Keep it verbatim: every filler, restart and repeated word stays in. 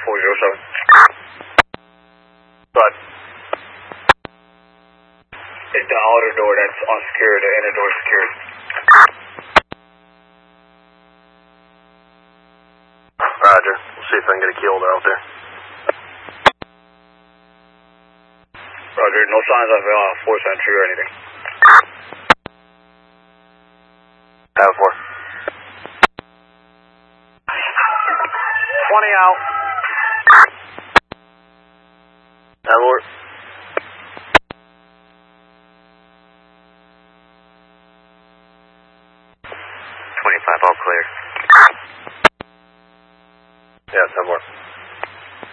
four zero seven. But it's the outer door that's unsecured, the inner door secured. Roger. We'll see if I can get a key holder out there. Roger. No signs of uh, force entry or anything. Tower four. twenty out. Tower four. twenty-five, all clear. Yeah, Tower four.